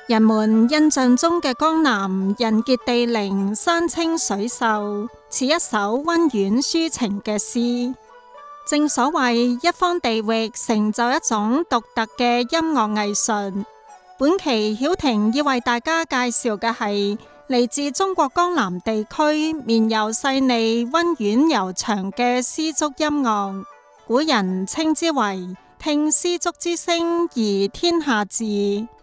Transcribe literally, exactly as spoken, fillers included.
人們印象中嘅江南人傑地靈、山清水秀，似一首溫婉抒情嘅詩。正所謂一方地域成就一種獨特嘅音樂藝術。本期曉婷要為大家介紹嘅係嚟自中國江南地區綿柔細膩、溫婉悠長嘅絲竹音樂。古人稱之為聽絲竹之聲而天下治。